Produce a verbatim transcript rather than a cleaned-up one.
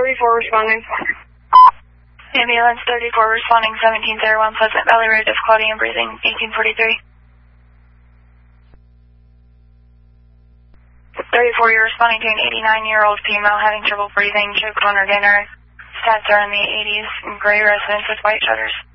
thirty-four responding. Ambulance thirty-four responding seventeen oh one Pleasant Valley Road, difficulty in breathing, eighteen forty-three. thirty-four, you're responding to an eighty-nine-year-old female having trouble breathing, choke on her dinner. Stats are in the eighties, gray residence with white shutters.